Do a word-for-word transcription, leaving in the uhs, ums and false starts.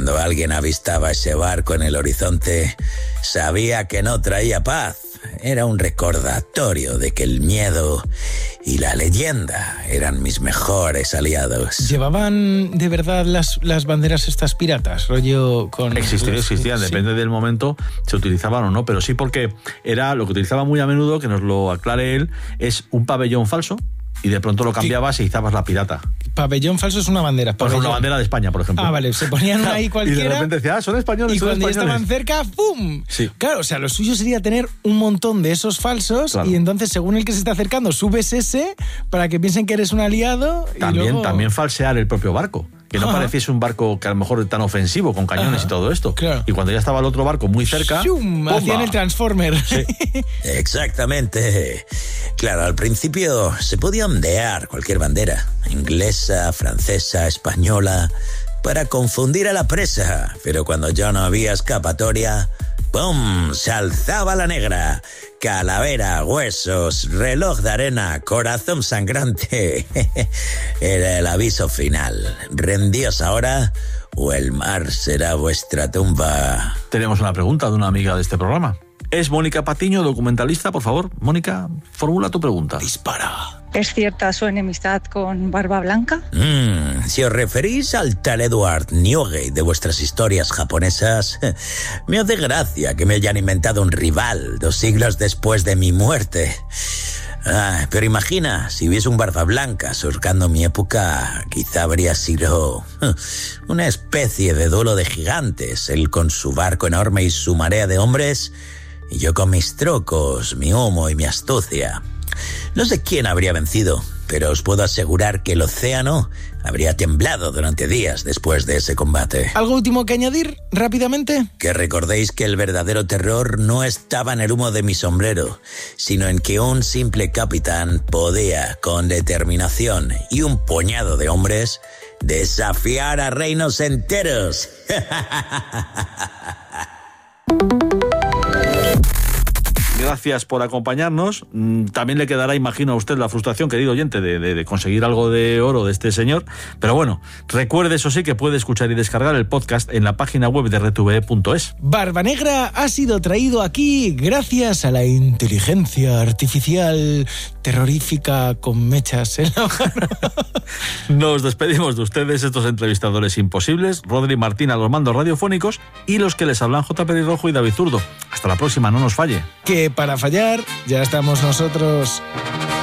Cuando alguien avistaba ese barco en el horizonte, sabía que no traía paz. Era un recordatorio de que el miedo y la leyenda eran mis mejores aliados. ¿Llevaban de verdad las, las banderas estas piratas? Rollo con... Existían, existían, sí. Depende del momento se utilizaban o no, pero sí porque era lo que utilizaba muy a menudo, que nos lo aclare él, es un pabellón falso y de pronto lo cambiabas y izabas la pirata. Pabellón falso es una bandera. Por ejemplo, una bandera de España, por ejemplo. Ah, vale, se ponían una ahí cualquiera. Y de repente decía, ah, son españoles, y son cuando españoles. estaban cerca, ¡pum! Sí. Claro, o sea, lo suyo sería tener un montón de esos falsos, claro. Y entonces, según el que se está acercando, subes ese para que piensen que eres un aliado. También, y luego... también falsear el propio barco. Que no Ajá. pareciese un barco que a lo mejor tan ofensivo, con cañones Ajá. y todo esto. Claro. Y cuando ya estaba el otro barco muy cerca... ¡Shum! Hacían el Transformer. Sí. Exactamente. Claro, al principio se podía ondear cualquier bandera. Inglesa, francesa, española... para confundir a la presa. Pero cuando ya no había escapatoria... ¡pum! Se alzaba la negra. Calavera, huesos, reloj de arena, corazón sangrante. Era el aviso final. ¿Rendíos ahora o el mar será vuestra tumba? Tenemos una pregunta de una amiga de este programa. ¿Es Mónica Patiño, documentalista? Por favor, Mónica, formula tu pregunta. Dispara. ¿Es cierta su enemistad con Barba Blanca? Mm, si os referís al tal Edward Newgate de vuestras historias japonesas, me hace gracia que me hayan inventado un rival dos siglos después de mi muerte. Ah, pero imagina, si hubiese un Barba Blanca surcando mi época, quizá habría sido una especie de duelo de gigantes, él con su barco enorme y su marea de hombres, y yo con mis trucos, mi humo y mi astucia. No sé quién habría vencido, pero os puedo asegurar que el océano habría temblado durante días después de ese combate. ¿Algo último que añadir, rápidamente? Que recordéis que el verdadero terror no estaba en el humo de mi sombrero, sino en que un simple capitán podía, con determinación y un puñado de hombres, desafiar a reinos enteros. Gracias por acompañarnos. También le quedará, imagino, a usted la frustración, querido oyente, de, de, de conseguir algo de oro de este señor. Pero bueno, recuerde, eso sí, que puede escuchar y descargar el podcast en la página web de r t v punto es. Barba Negra ha sido traído aquí gracias a la inteligencia artificial terrorífica con mechas en la mano. Nos despedimos de ustedes, estos entrevistadores imposibles, Rodri Martín a los mandos radiofónicos y los que les hablan J. Pelirrojo y David Zurdo. Hasta la próxima, no nos falle. Que para fallar ya estamos nosotros.